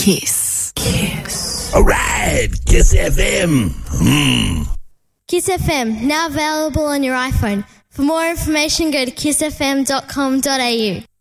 Kiss. Kiss. All right, Kiss FM. Kiss FM, now available on your iPhone. For more information, go to kissfm.com.au.